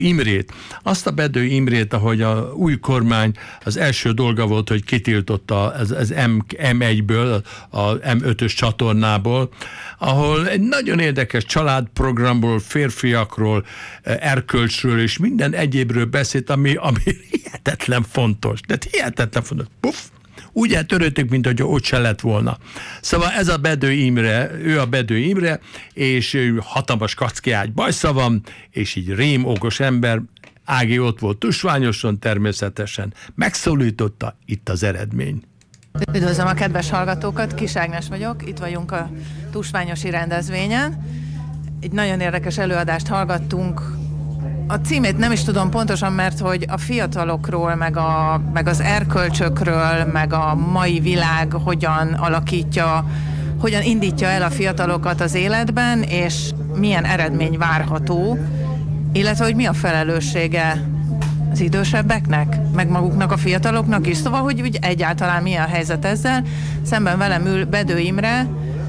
Imrét. Azt a Bedő Imrét, ahogy a új kormány az első dolga volt, hogy kitiltotta az M1-ből, a M5-ös csatornából, ahol egy nagyon érdekes családprogramból, férfiakról, erkölcsről és minden egyébről beszélt, ami hihetetlen fontos. De hihetetlen fontos. Puff! Úgy eltöröltük, mint hogy ott se lett volna. Szóval ez a Bedő Imre, ő a Bedő Imre, és hatalmas kackiágy bajsza van, és így rém okos ember, Ági ott volt tusványosan természetesen, megszólította, itt az eredmény. Üdvözlöm a kedves hallgatókat, Kis Ágnes vagyok, itt vagyunk a tusványosi rendezvényen. Egy nagyon érdekes előadást hallgattunk. A címét nem is tudom pontosan, mert hogy a fiatalokról, meg az erkölcsökről, meg a mai világ hogyan alakítja, hogyan indítja el a fiatalokat az életben, és milyen eredmény várható, illetve hogy mi a felelőssége az idősebbeknek, meg maguknak a fiataloknak is. Szóval, hogy úgy egyáltalán mi a helyzet ezzel. Szemben velem ül Bedő Imre,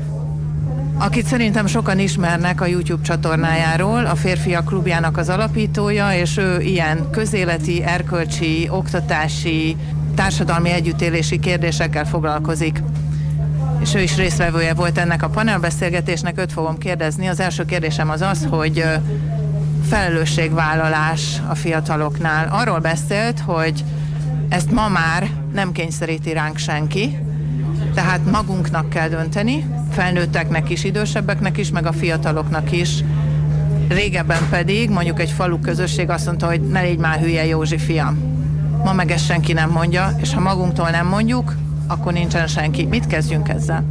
akit szerintem sokan ismernek a YouTube csatornájáról, a Férfiak Klubjának az alapítója, és ő ilyen közéleti, erkölcsi, oktatási, társadalmi együttélési kérdésekkel foglalkozik. És ő is résztvevője volt ennek a panelbeszélgetésnek, őt fogom kérdezni. Az első kérdésem az az, hogy felelősségvállalás a fiataloknál. Arról beszélt, hogy ezt ma már nem kényszeríti ránk senki, tehát magunknak kell dönteni, felnőtteknek is, idősebbeknek is, meg a fiataloknak is. Régebben pedig mondjuk egy falu közösség azt mondta, hogy ne légy már hülye, Józsi fiam. Ma meg ezt senki nem mondja, és ha magunktól nem mondjuk, akkor nincsen senki. Mit kezdjünk ezzel?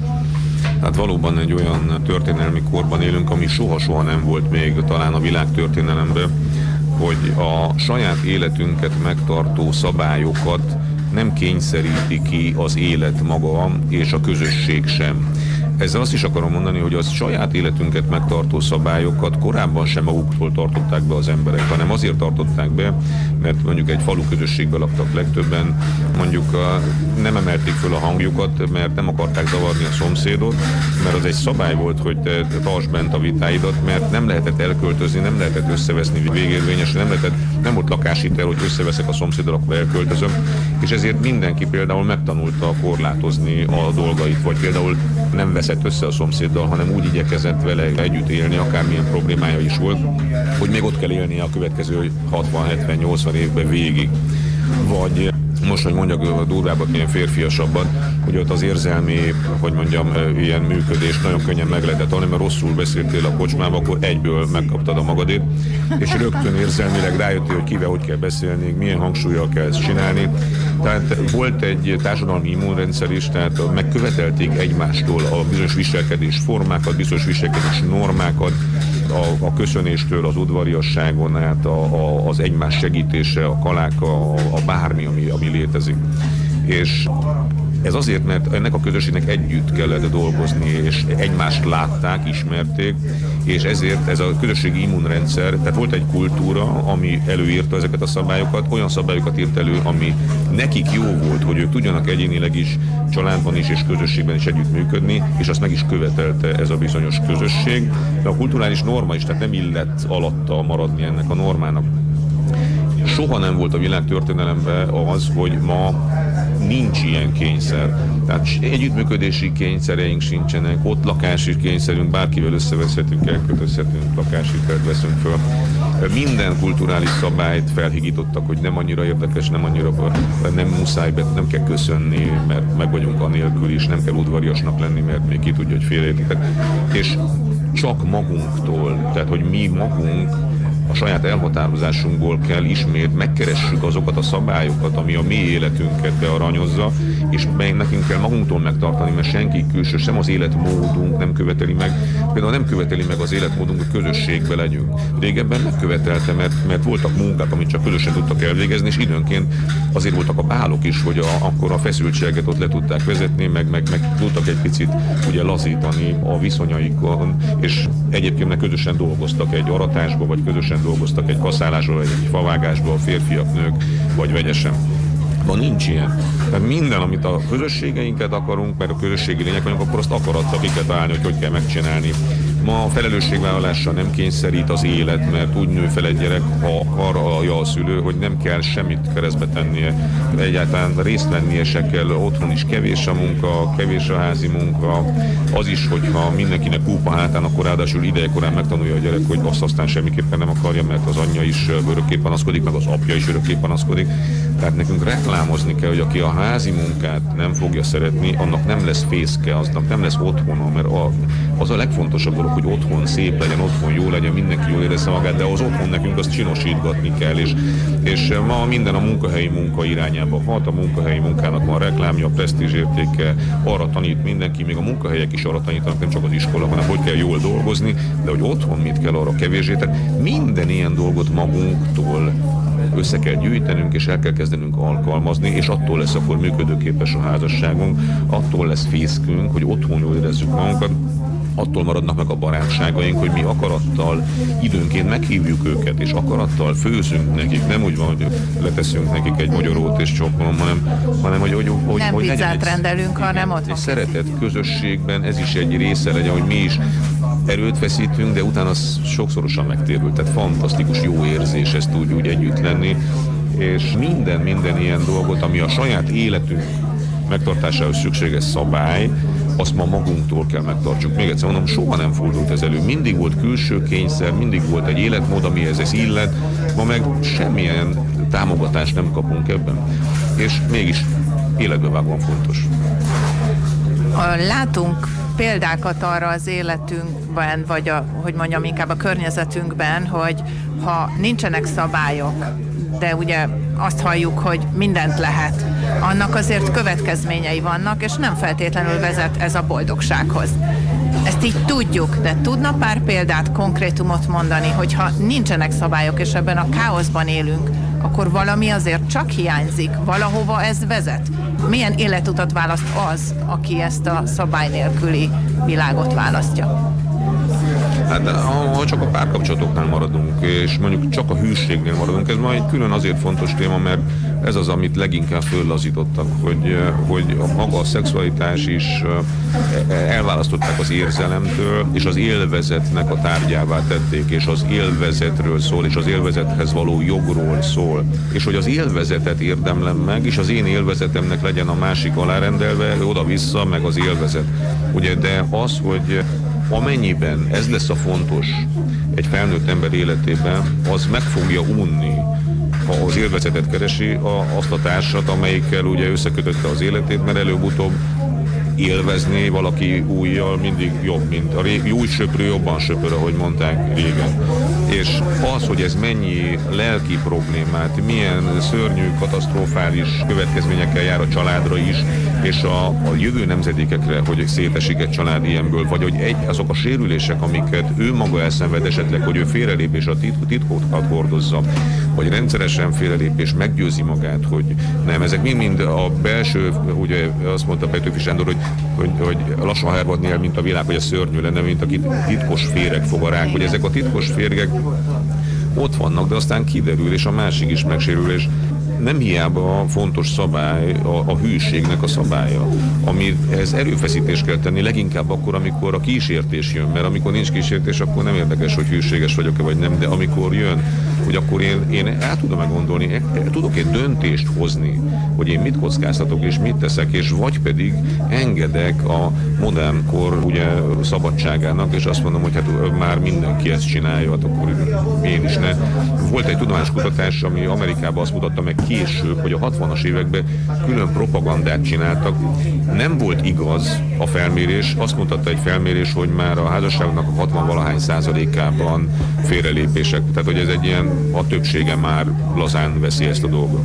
Hát valóban egy olyan történelmi korban élünk, ami soha-soha nem volt még talán a világtörténelemben, hogy a saját életünket megtartó szabályokat nem kényszeríti ki az élet maga és a közösség sem. Ezzel azt is akarom mondani, hogy a saját életünket megtartó szabályokat korábban sem maguktól tartották be az emberek, hanem azért tartották be, mert mondjuk egy falu közösségben laktak legtöbben, mondjuk nem emelték föl a hangjukat, mert nem akarták zavarni a szomszédot, mert az egy szabály volt, hogy te tartsd bent a vitáidat, mert nem lehetett elköltözni, nem lehetett összeveszni végérvényesen, nem volt lakáshitel, hogy összeveszek a szomszéddal, akkor elköltözöm, és ezért mindenki például megtanulta korlátozni a dolgait, vagy például nem veszett össze a szomszéddal, hanem úgy igyekezett vele együtt élni, akármilyen problémája is volt, hogy még ott kell élnie a következő 60-70-80 évben végig. Vagy most, hogy mondjak durvábbat, ilyen férfiasabban, hogy ott az érzelmi, hogy mondjam, ilyen működést nagyon könnyen meg lehetett hallani, mert rosszul beszéltél a kocsmába, akkor egyből megkaptad a magadét, és rögtön érzelmileg rájöttél, hogy kivel hogy kell beszélni, milyen hangsúllyal kell ezt csinálni. Tehát volt egy társadalmi immunrendszer is, tehát megkövetelték egymástól a bizonyos viselkedés formákat, bizonyos viselkedés normákat, a köszönéstől, az udvariasságon át, az egymás segítése, a kaláka, a bármi, ami létezik. És ez azért, mert ennek a közösségnek együtt kellett dolgozni, és egymást látták, ismerték, és ezért ez a közösségi immunrendszer, tehát volt egy kultúra, ami előírta ezeket a szabályokat, olyan szabályokat írt elő, ami nekik jó volt, hogy ők tudjanak egyénileg is, családban is és közösségben is együttműködni, és azt meg is követelte ez a bizonyos közösség. De a kulturális norma is, tehát nem illett alatta maradni ennek a normának. Soha nem volt a világtörténelemben az, hogy ma nincs ilyen kényszer. Tehát együttműködési kényszereink sincsenek, ott lakási kényszerünk, bárkivel összeveszhetünk, elköltözhetünk, lakáshitelt veszünk föl. Minden kulturális szabályt felhigítottak, hogy nem annyira érdekes, nem muszáj, nem kell köszönni, mert meg vagyunk anélkül is, nem kell udvariasnak lenni, mert még ki tudja, hogy félreértik. És csak magunktól, tehát hogy mi magunk a saját elhatározásunkból kell ismét megkeressük azokat a szabályokat, ami a mi életünket bearanyozza, és nekünk kell magunktól megtartani, mert senki külső, sem az életmódunk nem követeli meg. Például nem követeli meg az életmódunk, hogy közösségbe legyünk. Régebben megkövetelte, mert voltak munkák, amit csak közösen tudtak elvégezni, és időnként azért voltak a bálok is, hogy akkor a feszültséget ott le tudták vezetni, meg tudtak egy picit ugye lazítani a viszonyaikon, és egyébként közösen dolgoztak egy aratásba, vagy közösen dolgoztak egy kaszálásba, vagy egy favágásba, férfiak, nők, vagy vegyesen. Ma nincs ilyen. Tehát minden, amit a közösségeinket akarunk, mert a közösségi lények vagyunk, akkor azt akarattal ki kell találni, hogy kell megcsinálni. Ma a felelősségvállalásra nem kényszerít az élet, mert úgy nő fel egy gyerek, ha akarja a szülő, hogy nem kell semmit keresztbe tennie. Egyáltalán részt vennie se kell, otthon is kevés a munka, kevés a házi munka. Az is, hogyha mindenkinek kúpa hátán, akkor ráadásul idejekorán megtanulja a gyerek, hogy azt aztán semmiképpen nem akarja, mert az anyja is örökké panaszkodik, meg az apja is örökké panaszkodik. Tehát nekünk reklámozni kell, hogy aki a házi munkát nem fogja szeretni, annak nem lesz fészke, aznak nem lesz otthona, mert az a legfontosabb dolog, hogy otthon szép legyen, otthon jó legyen, mindenki jól érezze magát, de az otthon nekünk azt csinosítgatni kell, és ma minden a munkahelyi munka irányába hat, a munkahelyi munkának van reklámja, presztízsértéke, arra tanít mindenki, még a munkahelyek is arra tanítanak, nem csak az iskola, hanem hogy kell jól dolgozni, de hogy otthon mit kell, arra kevésbé. Tehát minden ilyen dolgot magunktól össze kell gyűjtenünk, és el kell kezdenünk alkalmazni, és attól lesz akkor működőképes a házasságunk, attól lesz fészkünk, hogy otthon jól érezzük magunkat, attól maradnak meg a barátságaink, hogy mi akarattal időnként meghívjuk őket, és akarattal főzünk nekik. Nem úgy van, hogy leteszünk nekik egy magyarót és csokkolom, hanem nem hogy pizzát rendelünk, hanem ott egy szeretet közösségben, ez is egy része legyen, hogy mi is erőt veszítünk, de utána az sokszorosan megtérül. Tehát fantasztikus jó érzés ezt úgy együtt lenni, és minden ilyen dolgot, ami a saját életünk megtartásához szükséges szabály, azt ma magunktól kell megtartsuk. Még egyszer mondom, soha nem fordult ez elő. Mindig volt külső kényszer, mindig volt egy életmód, amihez ez illet, ma meg semmilyen támogatást nem kapunk ebben. És mégis életbevágóan fontos. Látunk példákat arra az életünkben, vagy hogy mondjam, inkább a környezetünkben, hogy ha nincsenek szabályok, de ugye azt halljuk, hogy mindent lehet, annak azért következményei vannak, és nem feltétlenül vezet ez a boldogsághoz. Ezt így tudjuk, de tudna pár példát, konkrétumot mondani, hogy ha nincsenek szabályok, és ebben a káoszban élünk, akkor valami azért csak hiányzik, valahova ez vezet. Milyen életutat választ az, aki ezt a szabály nélküli világot választja? Hát ha csak a párkapcsolatoknál maradunk, és mondjuk csak a hűségnél maradunk, ez ma egy külön azért fontos téma, mert ez az, amit leginkább föllazítottak, hogy maga a szexualitás is elválasztották az érzelemtől, és az élvezetnek a tárgyává tették, és az élvezetről szól, és az élvezethez való jogról szól, és hogy az élvezetet érdemlem meg, és az én élvezetemnek legyen a másik alárendelve, oda-vissza, meg az élvezet. Ugye, de az, hogy amennyiben ez lesz a fontos egy felnőtt ember életében, az meg fogja unni, ha az élvezetet keresi, azt a társat, amelyikkel ugye összekötötte az életét, mert előbb-utóbb élvezni valaki újjal mindig jobb, mint a új söprő jobban söpör, ahogy mondták régen. És az, hogy ez mennyi lelki problémát, milyen szörnyű, katasztrofális következményekkel jár a családra is, és a jövő nemzedékekre, hogy szétesik egy család ilyenből, vagy hogy azok a sérülések, amiket ő maga elszenved esetleg, hogy ő félrelépés a titkokat hordozza, vagy rendszeresen félrelépés meggyőzi magát, hogy nem, ezek mind a belső, ugye azt mondta Petőfi Sándor, hogy lassan hervadni el, mint a világ, hogy a szörnyű lenne, mint a titkos féreg fog a rák, hogy ezek a titkos férgek ott vannak, de aztán kiderül, és a másik is megsérül, és nem hiába fontos szabály a hűségnek a szabálya, amihez erőfeszítést kell tenni, leginkább akkor, amikor a kísértés jön, mert amikor nincs kísértés, akkor nem érdekes, hogy hűséges vagyok-e vagy nem, de amikor jön, hogy akkor én el tudom meggondolni, tudok egy döntést hozni, hogy én mit kockáztatok és mit teszek, és vagy pedig engedek a modern kor ugye szabadságának, és azt mondom, hogy hát már mindenki ezt csinálja, hát akkor én is ne. Volt egy tudományos kutatás, ami Amerikában azt mutatta meg később, hogy a 60-as években külön propagandát csináltak. Nem volt igaz a felmérés, azt mutatta egy felmérés, hogy már a házasságoknak a 60-valahány százalékában félrelépések, tehát hogy ez egy ilyen, a többsége már lazán veszi ezt a dolgot.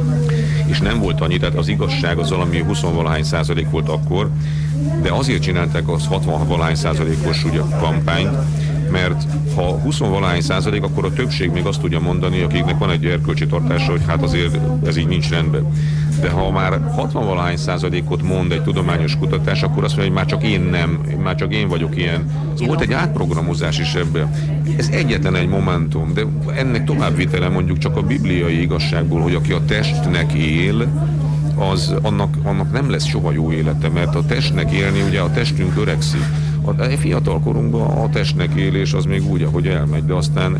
És nem volt annyi, tehát az igazság az valami 20-valahány százalék volt akkor, de azért csinálták az 60-valahány százalékos ugye kampányt, mert ha 20-valahány százalék, akkor a többség még azt tudja mondani, akiknek van egy erkölcsi tartása, hogy hát azért ez így nincs rendben. De ha már 60-valahány százalékot mond egy tudományos kutatás, akkor azt mondja, hogy már csak én vagyok ilyen. Volt egy átprogramozás is ebben. Ez egyetlen egy momentum, de ennek továbbvitele mondjuk csak a bibliai igazságból, hogy aki a testnek él, annak nem lesz soha jó élete, mert a testnek élni, ugye a testünk öregszik. A fiatal korunkban a testnek élés az még úgy, ahogy elmegy, de aztán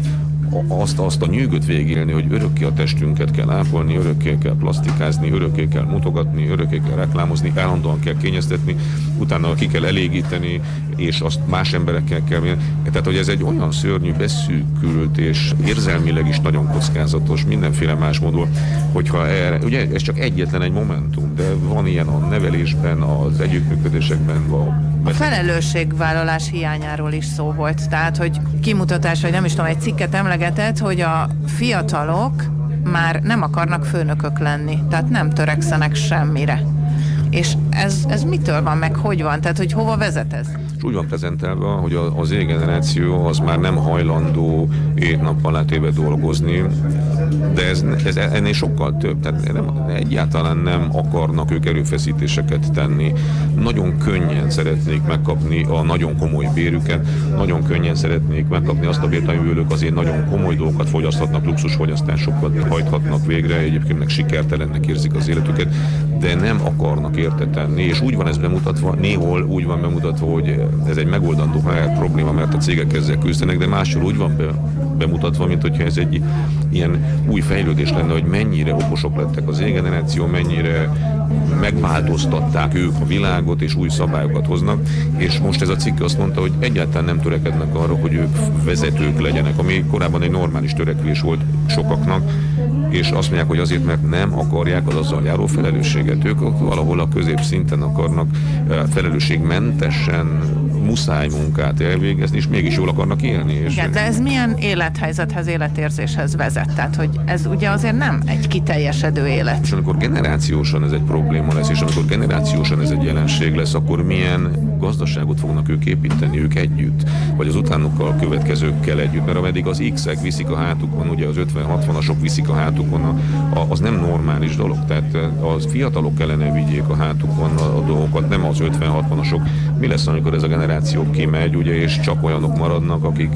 azt a nyűgöt végélni, hogy örökké a testünket kell ápolni, örökké kell plastikázni, örökké kell mutogatni, örökké kell reklámozni, állandóan kell kényeztetni, utána ki kell elégíteni, és azt más emberekkel kell mérni. Tehát, hogy ez egy olyan szörnyű, beszűkült és érzelmileg is nagyon kockázatos, mindenféle más módon, hogyha erre, ugye ez csak egyetlen egy momentum, de van ilyen a nevelésben, az együttműködésekben, a felelősségvállalás hiányáról is szó volt. Tehát, hogy kimutatás, vagy nem is tudom, egy cikket emlegetett, hogy a fiatalok már nem akarnak főnökök lenni. Tehát nem törekszenek semmire. És ez mitől van, meg hogy van? Tehát, hogy hova vezet ez? És úgy van prezentálva, hogy az Z-generáció az már nem hajlandó 7 nappal látéve dolgozni, de ez ennél sokkal több. Tehát egyáltalán nem akarnak ők erőfeszítéseket tenni. Nagyon könnyen szeretnék megkapni a nagyon komoly bérüket, nagyon könnyen szeretnék megkapni azt a bért, amiből ők azért nagyon komoly dolgokat fogyaszthatnak, luxusfogyasztásokat hajthatnak végre, egyébként meg sikertelennek érzik az életüket, de nem akarnak érte tenni, és úgy van ez bemutatva, néhol úgy van bemutatva, hogy ez egy megoldandó probléma, mert a cégek ezzel küzdenek, de máshol úgy van bemutatva, mint hogyha ez egy ilyen új fejlődés lenne, hogy mennyire okosok lettek az Z-generáció, mennyire megváltoztatták ők a világot, és új szabályokat hoznak, és most ez a cikk azt mondta, hogy egyáltalán nem törekednek arra, hogy ők vezetők legyenek, ami korábban egy normális törekvés volt sokaknak, és azt mondják, hogy azért, mert nem akarják az azzal járó felelősséget. Ők valahol a középszinten akarnak felelősségmentesen muszáj munkát elvégezni, és mégis jól akarnak élni. És igen, de ez milyen élethelyzethez, életérzéshez vezet? Tehát, hogy ez ugye azért nem egy kiteljesedő élet. És amikor generációsan ez egy probléma lesz, és amikor generációsan ez egy jelenség lesz, akkor milyen gazdaságot fognak ők építeni, ők együtt, vagy az utánukkal következőkkel együtt, mert ameddig az X-ek viszik a hátukon, ugye az 50-60-asok viszik a hátukon, az nem normális dolog. Tehát az fiatalok kellene vigyék a hátukon a dolgokat, nem az 50-60-asok. Mi lesz, amikor ez a generáció kimegy, ugye, és csak olyanok maradnak, akik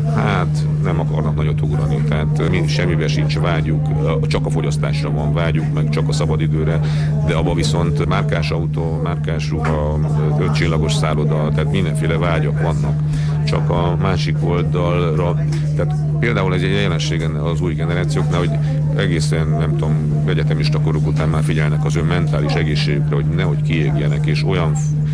nem akarnak nagyot ugrani, tehát semmibe sincs vágyuk, csak a fogyasztásra van vágyuk, meg csak a szabadidőre, de abban viszont márkás autó, márkás ruha, 5 csillagos szálloda, tehát mindenféle vágyak vannak, csak a másik oldalra, tehát például ez egy jelenség az új generációknál, hogy egészen, nem tudom, egyetemista koruk után már figyelnek az ön mentális egészségükre, hogy nehogy kiégjenek, és olyan,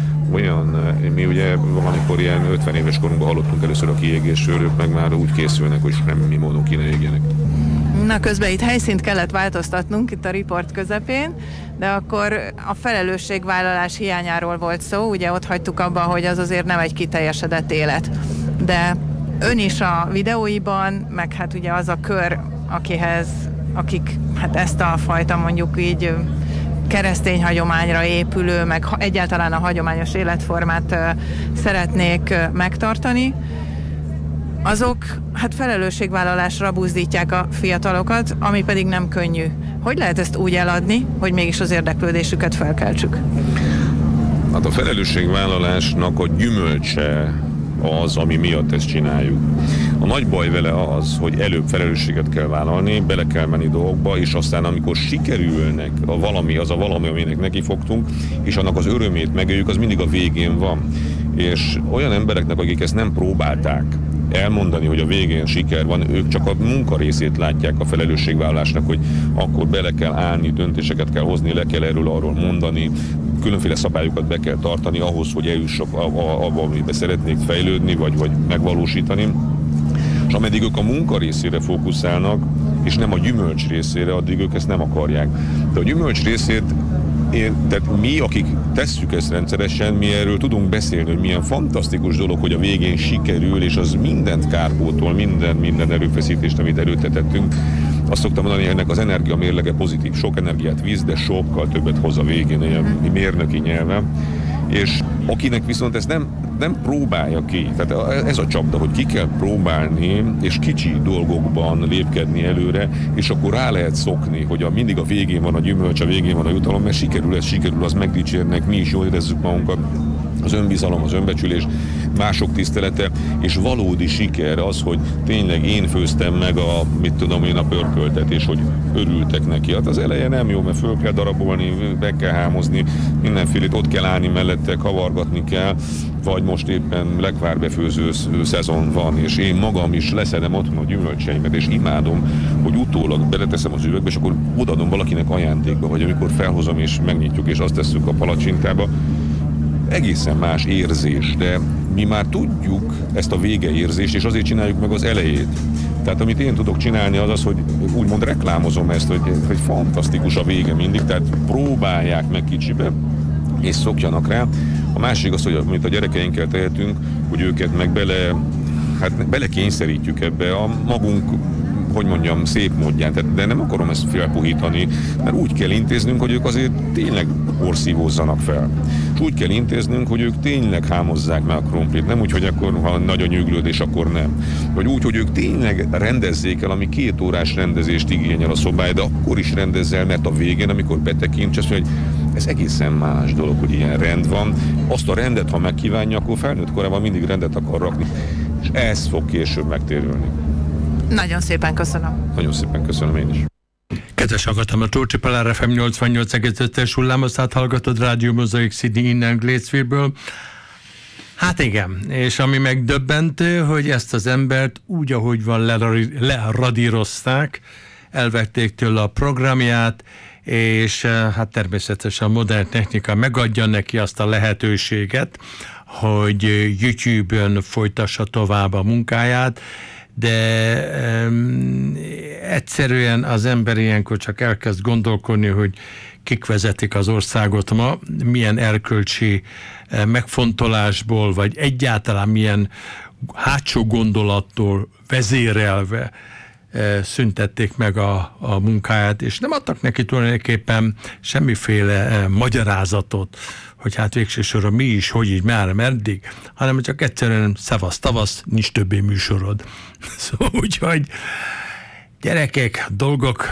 mi ugye valamikor ilyen 50 éves korunkban hallottunk először a kiégésről, ők meg már úgy készülnek, hogy semmi módon ki ne égjenek. Na, közben itt helyszínt kellett változtatnunk itt a riport közepén, de akkor a felelősségvállalás hiányáról volt szó, ugye ott hagytuk abba, hogy az azért nem egy kiteljesedett élet. De ön is a videóiban, meg hát ugye az a kör, akik hát ezt a fajta mondjuk így keresztény hagyományra épülő, meg egyáltalán a hagyományos életformát szeretnék megtartani, azok hát felelősségvállalásra buzdítják a fiatalokat, ami pedig nem könnyű. Hogy lehet ezt úgy eladni, hogy mégis az érdeklődésüket felkeltsük? Hát a felelősségvállalásnak a gyümölcse az, ami miatt ezt csináljuk. A nagy baj vele az, hogy előbb felelősséget kell vállalni, bele kell menni dolgokba, és aztán amikor sikerülnek az a valami, aminek nekifogtunk, és annak az örömét megéljük, az mindig a végén van. És olyan embereknek, akik ezt nem próbálták elmondani, hogy a végén siker van, ők csak a munka részét látják a felelősségvállalásnak, hogy akkor bele kell állni, döntéseket kell hozni, le kell arról mondani, különféle szabályokat be kell tartani ahhoz, hogy eljussak abba, amiben szeretnék fejlődni, vagy megvalósítani. És ameddig ők a munka részére fókuszálnak, és nem a gyümölcs részére, addig ők ezt nem akarják. De a gyümölcs részét tehát mi, akik tesszük ezt rendszeresen, mi erről tudunk beszélni, hogy milyen fantasztikus dolog, hogy a végén sikerül, és az mindent kárpótol, minden erőfeszítést, amit erőltetettünk. Azt szoktam mondani, hogy ennek az energia mérlege pozitív. Sok energiát visz, de sokkal többet hoz a végén, ilyen mérnöki nyelven. És akinek viszont ezt nem próbálja ki, tehát ez a csapda, hogy ki kell próbálni, és kicsi dolgokban lépkedni előre, és akkor rá lehet szokni, hogy mindig a végén van a gyümölcs, a végén van a jutalom, mert sikerül, az megdicsérnek, mi is jól érezzük magunkat, az önbizalom, az önbecsülés, mások tisztelete, és valódi siker az, hogy tényleg én főztem meg a pörköltet, és hogy örültek neki. Hát az eleje nem jó, mert föl kell darabolni, be kell hámozni, mindenfélét ott kell állni mellette, kavargatni kell, vagy most éppen lekvárbefőző szezon van, és én magam is leszedem otthon a gyümölcseimet, és imádom, hogy utólag beleteszem az üvegbe, és akkor odaadom valakinek ajándékba, vagy amikor felhozom és megnyitjuk, és azt tesszük a palacsintába. Egészen más érzés, de mi már tudjuk ezt a végeérzést, és azért csináljuk meg az elejét. Tehát amit én tudok csinálni az, hogy úgymond reklámozom ezt, hogy fantasztikus a vége mindig, tehát próbálják meg kicsibe, és szokjanak rá. A másik az, hogy amit a gyerekeinkkel tehetünk, hogy őket meg belekényszerítjük ebbe a magunk, hogy mondjam, szép módján. De nem akarom ezt felpuhítani, mert úgy kell intéznünk, hogy ők azért tényleg porszívózzanak fel. És úgy kell intéznünk, hogy ők tényleg hámozzák meg a krumplit. Nem úgy, hogy akkor, ha nagy a nyüglődés, akkor nem. Vagy úgy, hogy ők tényleg rendezzék el, ami 2 órás rendezést igényel a szobája, de akkor is rendezzel, mert a végén, amikor betekints, azt mondja, hogy ez egészen más dolog, hogy ilyen rend van. Azt a rendet, ha megkívánja, akkor felnőtt korában mindig rendet akar rakni. És ez fog később megtérülni. Nagyon szépen köszönöm. Nagyon szépen köszönöm én is. Kedves hallgatom, a Tóth Csipel FM 88,5-es hullámoszát hallgatod, Rádió Mozaik Sydney innen Gladesville-ből. Hát igen, és ami megdöbbentő, hogy ezt az embert úgy, ahogy van, leradírozták, elvették tőle a programját, és hát természetesen a modern technika megadja neki azt a lehetőséget, hogy YouTube-ön folytassa tovább a munkáját, de egyszerűen az ember ilyenkor csak elkezd gondolkodni, hogy kik vezetik az országot ma, milyen erkölcsi megfontolásból, vagy egyáltalán milyen hátsó gondolattól vezérelve szüntették meg a munkáját, és nem adtak neki tulajdonképpen semmiféle magyarázatot, hogy hát végső soron mi is, hogy így, már meddig, hanem csak egyszerűen szevasz, tavasz, nincs többé műsorod. Szóval úgyhogy gyerekek, dolgok,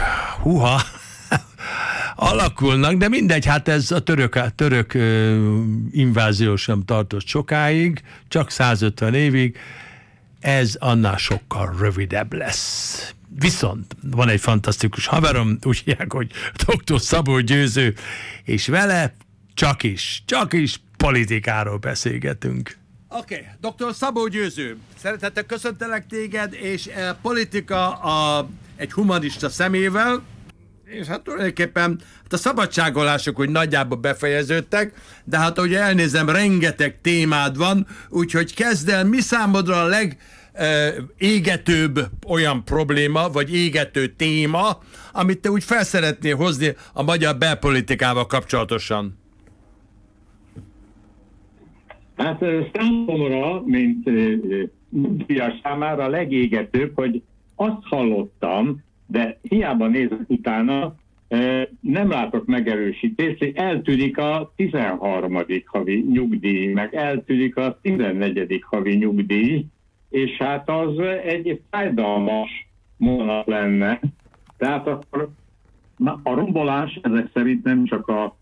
alakulnak, de mindegy, hát ez a török invázió sem tartott sokáig, csak 150 évig, ez annál sokkal rövidebb lesz. Viszont van egy fantasztikus haverom, úgy hívják, hogy dr. Szabó Győző, és vele csak is politikáról beszélgetünk. Oké, dr. Szabó Győző, szeretettel köszöntelek téged, és politika egy humanista szemével, és hát tulajdonképpen a szabadságolások úgy nagyjából befejeződtek, de hát ugye elnézem, rengeteg témád van, úgyhogy kezd el, mi számodra a legégetőbb olyan probléma, vagy égető téma, amit te úgy fel szeretnél hozni a magyar belpolitikával kapcsolatosan? Hát számomra, mint nyugdíjas számára a legégetőbb, hogy azt hallottam, de hiába nézek utána, nem látok megerősítést, hogy eltűnik a 13. havi nyugdíj, meg eltűnik a 14. havi nyugdíj, és hát az egy fájdalmas mondat lenne. Tehát akkor a rombolás ezek szerint nem csak a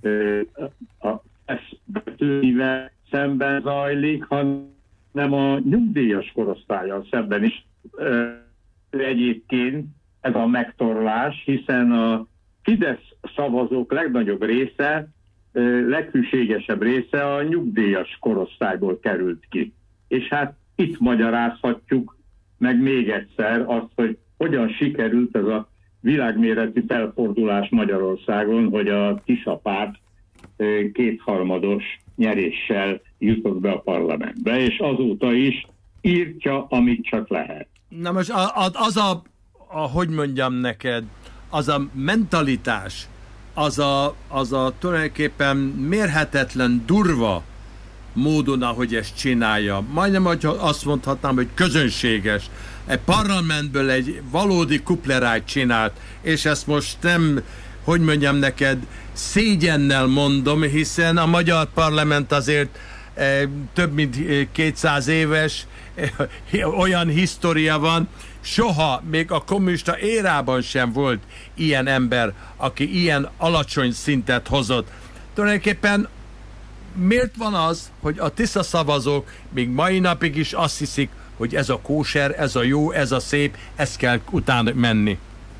betűivel szemben zajlik, hanem a nyugdíjas korosztállyal szemben is egyébként ez a megtorlás, hiszen a Fidesz szavazók legnagyobb része, leghűségesebb része a nyugdíjas korosztályból került ki. És hát itt magyarázhatjuk meg még egyszer azt, hogy hogyan sikerült ez a világméretű felfordulás Magyarországon, hogy a Tisza párt 2/3 nyeréssel jutott be a parlamentbe, és azóta is írtja, amit csak lehet. Na most hogy mondjam neked, az a mentalitás, az a tulajdonképpen mérhetetlen, durva módon, ahogy ezt csinálja. Majdnem, hogy azt mondhatnám, hogy közönséges. Egy parlamentből egy valódi kuplerájt csinált, és ezt most nem, hogy mondjam neked, szégyennel mondom, hiszen a magyar parlament azért több mint 200 éves, olyan história van, soha, még a kommunista érában sem volt ilyen ember, aki ilyen alacsony szintet hozott. Tulajdonképpen miért van az, hogy a Tisza szavazók még mai napig is azt hiszik, hogy ez a kóser, ez a jó, ez a szép, ezt kell utána menni?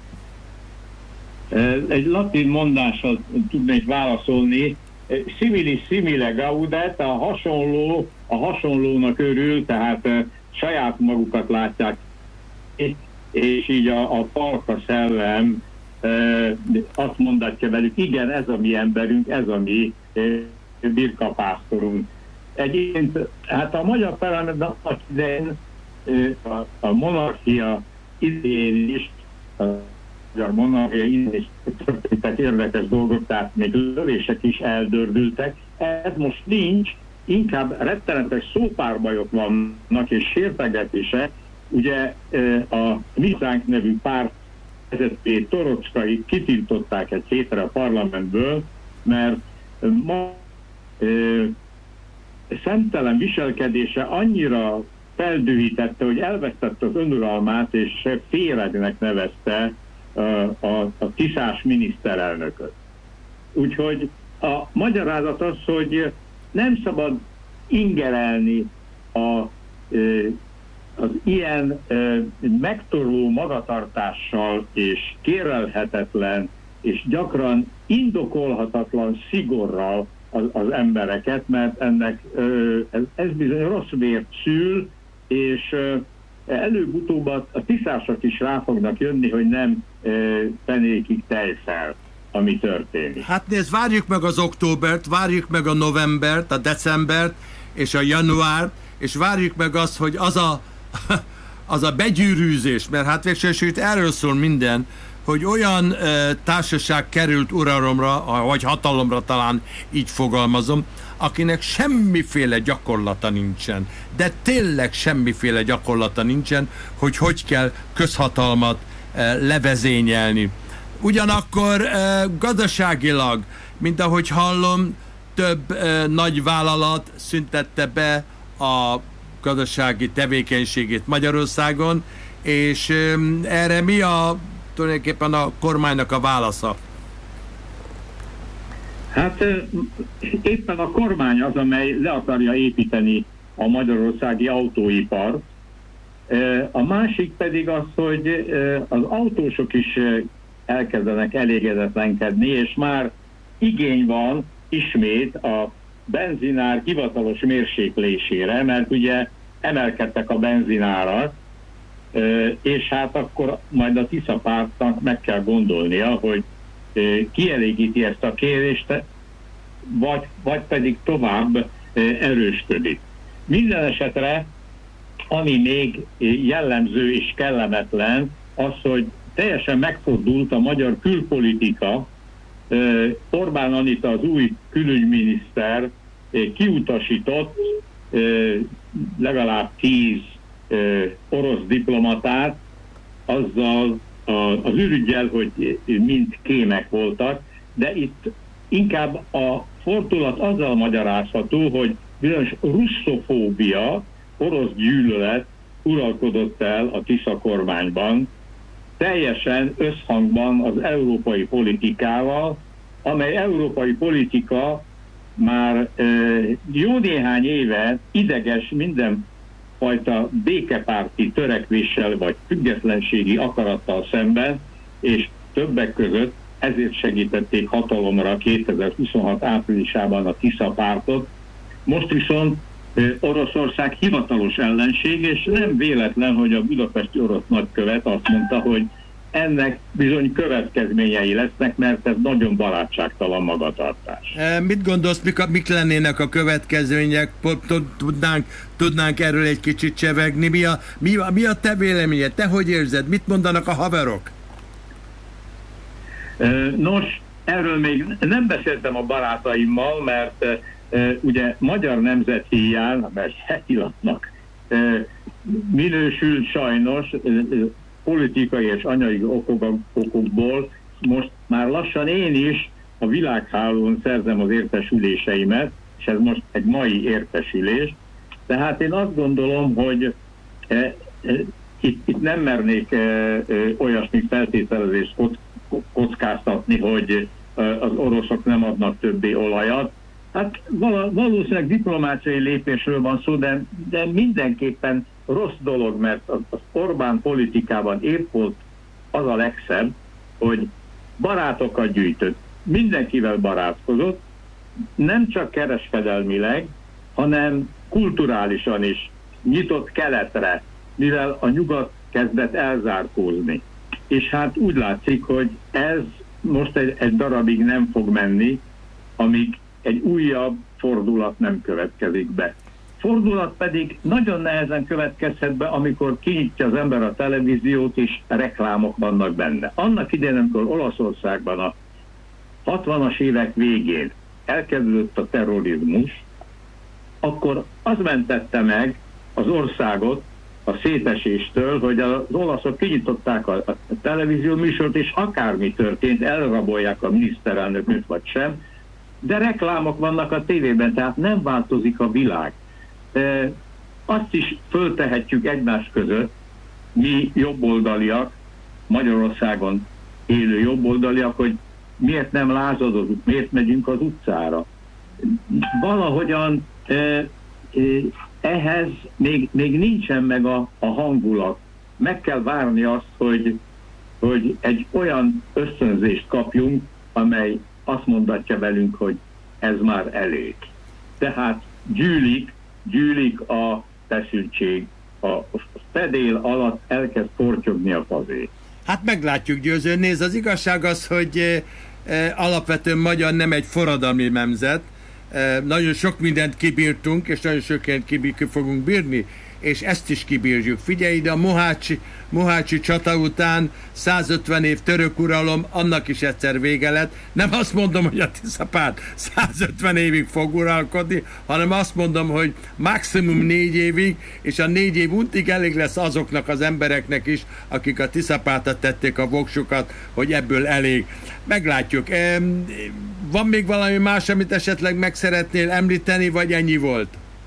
Egy latin mondással tudnék válaszolni. Similis simile gaudet, a hasonló a hasonlónak örül, tehát saját magukat látják, és így a palka szellem azt mondatja velük, igen, ez a mi emberünk, ez a mi birkapásztorunk. Egyébként, hát a magyar parlamentben idején a monarchia idején is, a magyar monarchia idején is történtek érdekes dolgok, tehát még lövések is eldördültek. Ez most nincs, inkább rettenetes szópárbajok vannak és sértegetések. Ugye a Mizánk nevű párt vezetőjét, Torocskai kitiltották egy hétre a parlamentből, mert ma szemtelen viselkedése annyira feldühítette, hogy elvesztette az önuralmát, és féregnek nevezte a tiszás miniszterelnököt. Úgyhogy a magyarázat az, hogy nem szabad ingerelni az ilyen megtorló magatartással és kérlelhetetlen és gyakran indokolhatatlan szigorral az embereket, mert ennek ez bizony rossz vért szül, és előbb-utóbb a tiszások is rá fognak jönni, hogy nem penékig tejfel, ami történik. Hát nézd, várjuk meg az októbert, várjuk meg a novembert, a decembert és a januárt, és várjuk meg azt, hogy az a begyűrűzés, mert hát végsősorban erről szól minden, hogy olyan társaság került uralomra, vagy hatalomra, talán így fogalmazom, akinek semmiféle gyakorlata nincsen, de tényleg semmiféle gyakorlata nincsen, hogy kell közhatalmat levezényelni. Ugyanakkor gazdaságilag, mint ahogy hallom, több nagy vállalat szüntette be a gazdasági tevékenységét Magyarországon, és erre mi tulajdonképpen a kormánynak a válasza? Hát éppen a kormány az, amely le akarja építeni a magyarországi autóipart. A másik pedig az, hogy az autósok is elkezdenek elégedetlenkedni, és már igény van ismét a benzinár hivatalos mérséklésére, mert ugye emelkedtek a benzinárak, és hát akkor majd a Tisza pártnak meg kell gondolnia, hogy kielégíti ezt a kérést, vagy pedig tovább erősködik. Minden esetre, ami még jellemző és kellemetlen, az, hogy teljesen megfordult a magyar külpolitika. Orbán Anita, az új külügyminiszter kiutasított legalább 10 orosz diplomatát azzal az ürüggyel, hogy mind kémek voltak, de itt inkább a fordulat azzal magyarázható, hogy bizonyos russzofóbia, orosz gyűlölet uralkodott el a Tisza kormányban, teljesen összhangban az európai politikával, amely európai politika már jó néhány éve ideges mindenfajta békepárti törekvéssel vagy függetlenségi akarattal szemben, és többek között ezért segítették hatalomra 2026 áprilisában a Tisza pártot. Most viszont Oroszország hivatalos ellenség, és nem véletlen, hogy a budapesti orosz nagykövet azt mondta, hogy ennek bizony következményei lesznek, mert ez nagyon barátságtalan magatartás. Mit gondolsz, mik lennének a következmények? Tudnánk erről egy kicsit csevegni? Mi a te véleményed? Te hogy érzed? Mit mondanak a haverok? Nos, erről még nem beszéltem a barátaimmal, mert ugye magyar nemzet híján, mert hetilatnak minősült sajnos politikai és anyagi okokból, most már lassan én is a világhálón szerzem az értesüléseimet, és ez most egy mai értesülés. Tehát én azt gondolom, hogy itt nem mernék olyasmi feltételezést kockáztatni, hogy az oroszok nem adnak többé olajat. Hát valószínűleg diplomáciai lépésről van szó, de mindenképpen rossz dolog, mert az Orbán politikában épp volt az a legszebb, hogy barátokat gyűjtött, mindenkivel barátkozott, nem csak kereskedelmileg, hanem kulturálisan is nyitott keletre, mivel a nyugat kezdett elzárkózni. És hát úgy látszik, hogy ez most egy darabig nem fog menni, amíg egy újabb fordulat nem következik be. Fordulat pedig nagyon nehezen következhet be, amikor kinyitja az ember a televíziót, és reklámok vannak benne. Annak idején, amikor Olaszországban a 60-as évek végén elkezdődött a terrorizmus, akkor az mentette meg az országot a széteséstől, hogy az olaszok kinyitották a televízió műsort, és akármi történt, elrabolják a miniszterelnököt vagy sem, de reklámok vannak a tévében, tehát nem változik a világ. Azt is föltehetjük egymás között, mi jobboldaliak, Magyarországon élő jobboldaliak, hogy miért nem lázadozunk, miért megyünk az utcára. Valahogyan ehhez még nincsen meg a hangulat. Meg kell várni azt, hogy egy olyan ösztönzést kapjunk, amely azt mondatja velünk, hogy ez már elég. Tehát gyűlik a feszültség, a fedél alatt elkezd kortyogni a fazé. Hát meglátjuk, Győző. Nézd, az igazság az, hogy alapvetően magyar nem egy forradalmi nemzet. Nagyon sok mindent kibírtunk, és nagyon sok mindent ki fogunk bírni, és ezt is kibírjuk. Figyelj ide, a Mohácsi csata után 150 év török uralom, annak is egyszer vége lett. Nem azt mondom, hogy a Tiszapárt 150 évig fog uralkodni, hanem azt mondom, hogy maximum 4 évig, és a 4 év untig elég lesz azoknak az embereknek is, akik a Tiszapártra tették a voksukat, hogy ebből elég. Meglátjuk. Van még valami más, amit esetleg meg szeretnél említeni, vagy ennyi volt?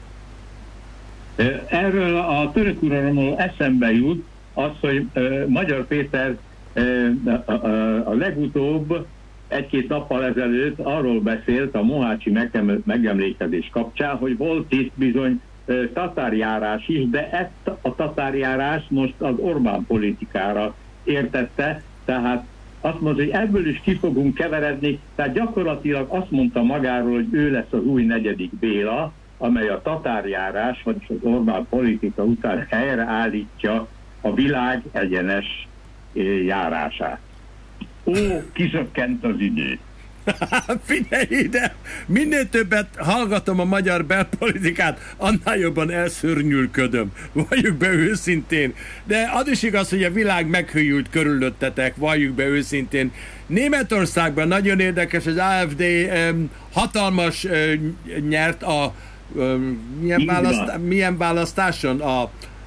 Erről a török uralomról eszembe jut az, hogy Magyar Péter a legutóbb 1-2 nappal ezelőtt arról beszélt a mohácsi megemlékezés kapcsán, hogy volt itt bizony tatárjárás is, de ezt a tatárjárást most az Orbán politikára értette, tehát azt mondta, hogy ebből is ki fogunk keveredni, tehát gyakorlatilag azt mondta magáról, hogy ő lesz az új 4. Béla, amely a tatárjárás, vagyis az Orbán politika után helyreállítja a világ egyenes járását. Ó, kizökkent az idő. Figyelj ide! Minél többet hallgatom a magyar belpolitikát, annál jobban elszörnyűködöm. Valljuk be őszintén. De az is igaz, hogy a világ meghűlt körülöttetek, valljuk be őszintén. Németországban nagyon érdekes, az AfD hatalmas nyert a milyen választáson? A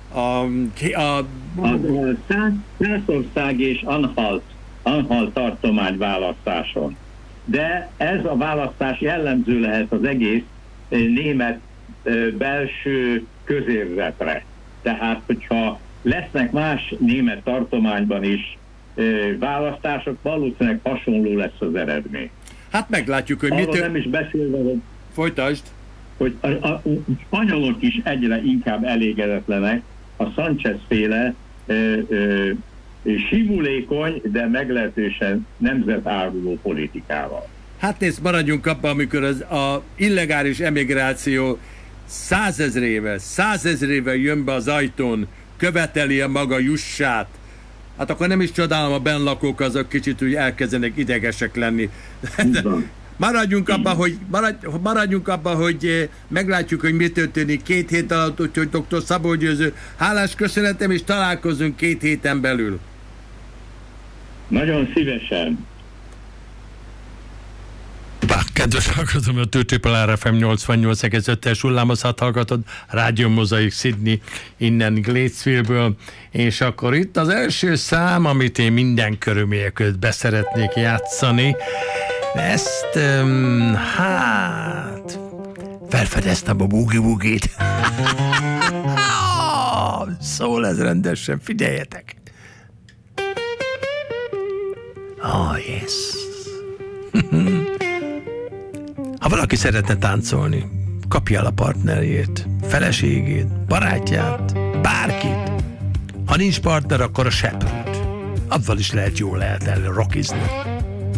Szászország és Anhalt tartomány választáson. De ez a választás jellemző lehet az egész német belső közérzetre. Tehát, hogyha lesznek más német tartományban is választások, valószínűleg hasonló lesz az eredmény. Hát meglátjuk, hogy mit... nem is beszélve, hogy... Folytasd! Hogy a spanyolok is egyre inkább elégedetlenek a Sánchez-féle simulékony, de meglehetősen nemzetáruló politikával. Hát nézd, maradjunk abban, amikor az illegális emigráció 100 000-ével jön be az ajtón, követeli a maga jussát, hát akkor nem is csodálom, a bennlakók azok kicsit úgy elkezdenek idegesek lenni. Maradjunk abban, hogy meglátjuk, hogy mi történik 2 hét alatt, úgyhogy dr. Szabó Győző, hálás köszönetem, és találkozunk 2 héten belül. Nagyon szívesen. Kedves hallgatom, a Tőcsépel FM 88,5-es hullámozhat hallgatod, Rádió Mozaik Sydney, innen Gatesville-ből, és akkor itt az első szám, amit én minden körülmények között beszeretnék játszani. Ezt, hát, felfedeztem a boogie-woogit. Szól ez rendesen, figyeljetek. Oh, yes. Ha valaki szeretne táncolni, kapja el a partnerjét, feleségét, barátját, bárkit. Ha nincs partner, akkor a seprűt. Abban is lehet jól rockizni.